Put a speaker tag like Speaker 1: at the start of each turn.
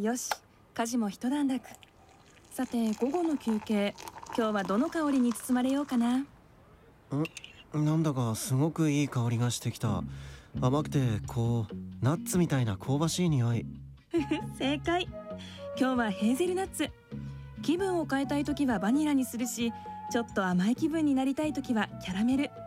Speaker 1: よし、家事も一段落。さて午後の休憩、今日はどの香りに包まれようかな。
Speaker 2: なんだかすごくいい香りがしてきた。甘くてナッツみたいな香ばしい匂い。
Speaker 1: 正解。今日はヘーゼルナッツ。気分を変えたい時はバニラにするし、ちょっと甘い気分になりたい時はキャラメル。